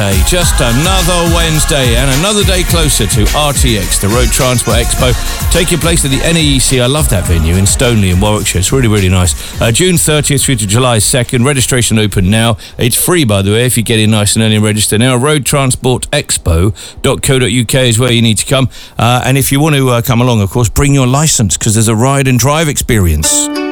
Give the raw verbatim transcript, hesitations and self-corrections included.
Hey, just another Wednesday and another day closer to R T X, the Road Transport Expo, taking place at the N A E C. I love that venue in Stoneleigh in Warwickshire. It's really, really nice. Uh, June thirtieth through to July second. Registration open now. It's free, by the way, if you get in nice and early and register now. road transport expo dot co dot uk is where you need to come. Uh, and if you want to uh, come along, of course, bring your licence, because there's a ride and drive experience.